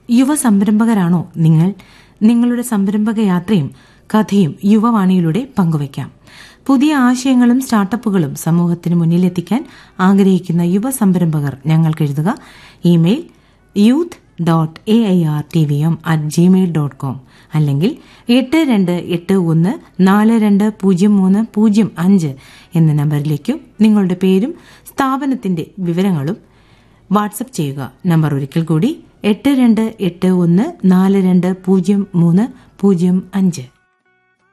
യുവ സംരംഭകരാണോ നിങ്ങൾ? നിങ്ങളുടെ സംരംഭക യാത്രയും കഥയും യുവവാണിയിലൂടെ പങ്കുവയ്ക്കാം. പുതിയ ആശയങ്ങളും സ്റ്റാർട്ടപ്പുകളും സമൂഹത്തിന് മുന്നിലെത്തിക്കാൻ ആഗ്രഹിക്കുന്ന യുവ സംരംഭകർ ഞങ്ങൾക്ക് എഴുതുക. ഇമെയിൽ youth.airtvm@gmail.com അല്ലെങ്കിൽ 8281420305 എന്ന നമ്പറിലേക്കും നിങ്ങളുടെ പേരും സ്ഥാപനത്തിന്റെ വിവരങ്ങളും വാട്സ്ആപ്പ് ചെയ്യുക. നമ്പർ ഒരിക്കൽ കൂടി 8281420305.